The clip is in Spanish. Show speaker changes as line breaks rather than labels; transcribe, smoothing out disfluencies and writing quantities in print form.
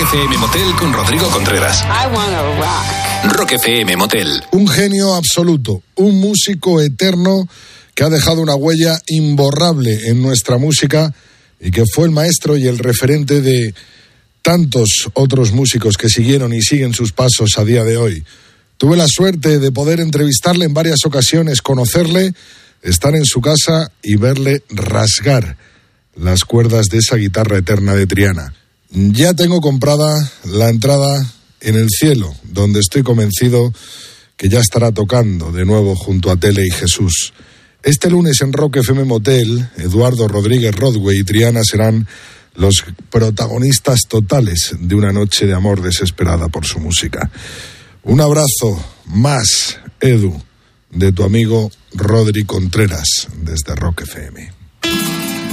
FM Motel con Rodrigo Contreras.
I wanna rock.
Rock FM Motel.
Un genio absoluto, un músico eterno que ha dejado una huella imborrable en nuestra música y que fue el maestro y el referente de tantos otros músicos que siguieron y siguen sus pasos a día de hoy. Tuve la suerte de poder entrevistarle en varias ocasiones, conocerle, estar en su casa y verle rasgar las cuerdas de esa guitarra eterna de Triana. Ya tengo comprada la entrada en el cielo, donde estoy convencido que ya estará tocando de nuevo junto a Tele y Jesús. Este lunes en Rock FM Motel, Eduardo Rodríguez Rodway y Triana serán los protagonistas totales de una noche de amor desesperada por su música. Un abrazo más, Edu, de tu amigo Rodri Contreras, desde Rock FM.